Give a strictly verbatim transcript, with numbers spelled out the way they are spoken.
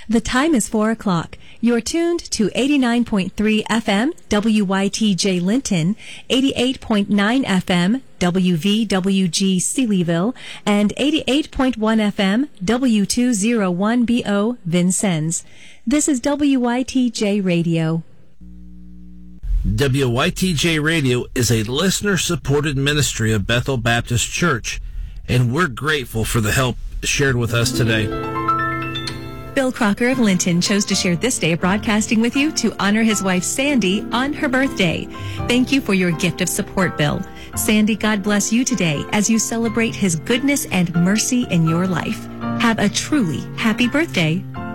The time is four o'clock. You're tuned to eighty-nine point three F M, W Y T J Linton, eighty-eight point nine F M, W V W G Sealyville, and eighty-eight point one F M, W two oh one B O Vincennes. This is W Y T J Radio. W Y T J Radio is a listener-supported ministry of Bethel Baptist Church, and we're grateful for the help shared with us today. Bill Crocker of Linton chose to share this day of broadcasting with you to honor his wife Sandy on her birthday. Thank you for your gift of support, Bill. Sandy, God bless you today as you celebrate his goodness and mercy in your life. Have a truly happy birthday.